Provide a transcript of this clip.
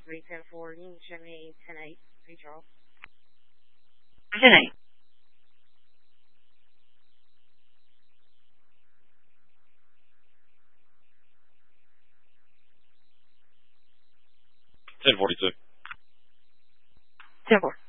310-4. You can show me 10-8. Hey, Charles. 10-8. Ten 42. 10-4.